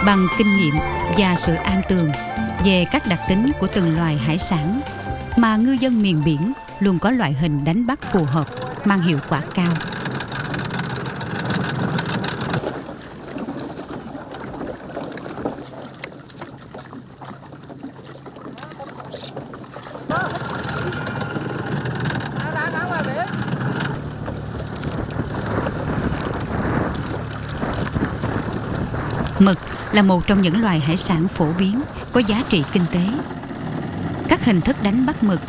Bằng kinh nghiệm và sự an tường về các đặc tính của từng loài hải sản mà ngư dân miền biển luôn có loại hình đánh bắt phù hợp, mang hiệu quả cao. Mực là một trong những loài hải sản phổ biến, có giá trị kinh tế. Các hình thức đánh bắt mực